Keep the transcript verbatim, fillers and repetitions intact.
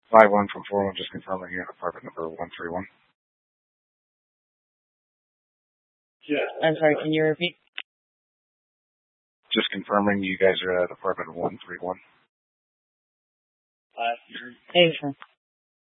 five one from four one, just confirming you're in apartment number one three one. Yeah. I'm sorry, can you repeat? Just confirming you guys are at apartment one three one. Uh, hey, sir.